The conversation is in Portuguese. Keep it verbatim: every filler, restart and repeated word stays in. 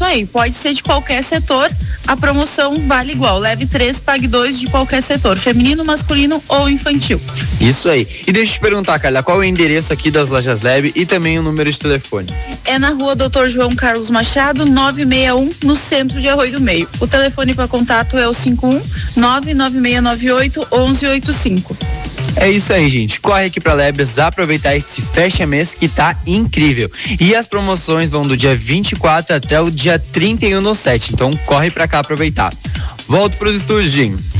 isso aí, pode ser de qualquer setor, a promoção vale igual, leve três, pague dois de qualquer setor, feminino, masculino ou infantil. Isso aí. E deixa eu te perguntar, Carla, qual é o endereço aqui das Lojas Lab e também o número de telefone? É na rua doutor João Carlos Machado, novecentos e sessenta e um, no centro de Arroio do Meio. O telefone para contato é o cinco um nove nove seis nove oito um um oito cinco. É isso aí, gente. Corre aqui pra Lebras aproveitar esse fecha mês que tá incrível. E as promoções vão do dia vinte e quatro até o dia trinta e um no sete. Então corre pra cá aproveitar. Volto pros estúdios, Jim.